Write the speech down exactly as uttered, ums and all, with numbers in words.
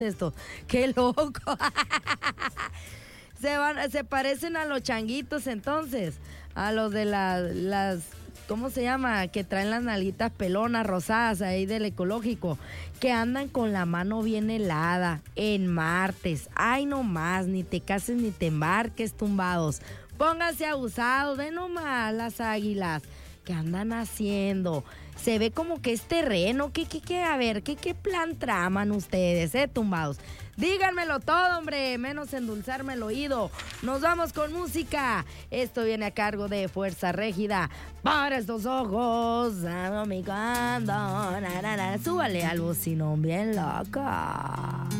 esto. ¡Qué loco! Se van, se parecen a los changuitos entonces, a los de las, las, ¿cómo se llama? Que traen las nalguitas pelonas, rosadas ahí del ecológico, que andan con la mano bien helada en martes. Ay, no más, ni te cases ni te embarques, tumbados. Pónganse abusados, ve nomás las águilas. ¿Qué andan haciendo? Se ve como que es terreno. ¿Qué, qué, qué? A ver, ¿qué, qué plan traman ustedes, eh, tumbados? Díganmelo todo, hombre, menos endulzarme el oído. Nos vamos con música. Esto viene a cargo de Fuerza Régida. Para estos ojos, amo mi cuando. Na, na, na. Súbale al bocinón bien loco.